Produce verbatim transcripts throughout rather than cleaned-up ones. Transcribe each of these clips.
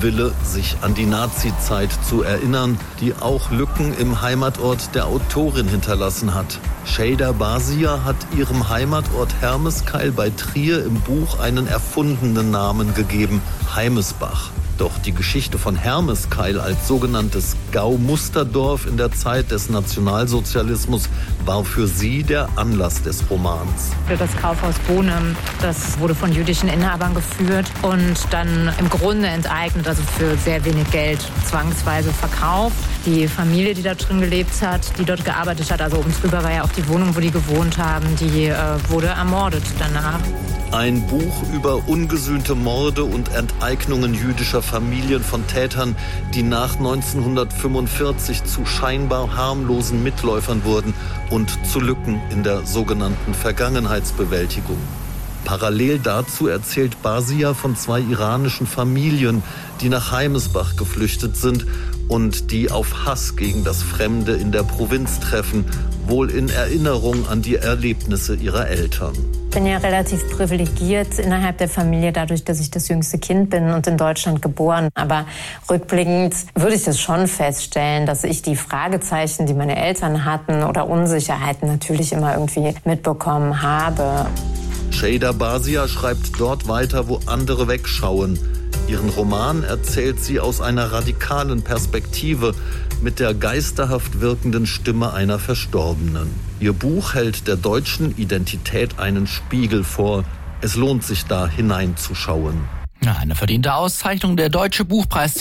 Unwille, sich an die Nazizeit zu erinnern, die auch Lücken im Heimatort der Autorin hinterlassen hat. Şeyda Bazia hat ihrem Heimatort Hermeskeil bei Trier im Buch einen erfundenen Namen gegeben: Heimesbach. Doch die Geschichte von Hermeskeil als sogenanntes Gaumusterdorf in der Zeit des Nationalsozialismus war für sie der Anlass des Romans. Das Kaufhaus Bohnem, das wurde von jüdischen Inhabern geführt und dann im Grunde enteignet, also für sehr wenig Geld zwangsweise verkauft. Die Familie, die da drin gelebt hat, die dort gearbeitet hat, also oben drüber war ja auch die Wohnung, wo die gewohnt haben, die äh, wurde ermordet danach. Ein Buch über ungesühnte Morde und Enteignungen jüdischer Familien von Tätern, die nach neunzehnhundertfünfundvierzig zu scheinbar harmlosen Mitläufern wurden und zu Lücken in der sogenannten Vergangenheitsbewältigung. Parallel dazu erzählt Bazia von zwei iranischen Familien, die nach Heimesbach geflüchtet sind und die auf Hass gegen das Fremde in der Provinz treffen, wohl in Erinnerung an die Erlebnisse ihrer Eltern. Ich bin ja relativ privilegiert innerhalb der Familie, dadurch, dass ich das jüngste Kind bin und in Deutschland geboren. Aber rückblickend würde ich das schon feststellen, dass ich die Fragezeichen, die meine Eltern hatten, oder Unsicherheiten natürlich immer irgendwie mitbekommen habe. Şeyda Bazia schreibt dort weiter, wo andere wegschauen. Ihren Roman erzählt sie aus einer radikalen Perspektive mit der geisterhaft wirkenden Stimme einer Verstorbenen. Ihr Buch hält der deutschen Identität einen Spiegel vor. Es lohnt sich da hineinzuschauen. Ja, eine verdiente Auszeichnung. Der Deutsche Buchpreis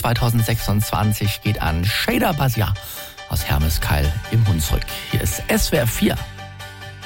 zweitausendsechsundzwanzig geht an Şeyda Bazia aus Hermeskeil im Hunsrück. Hier ist S W R vier.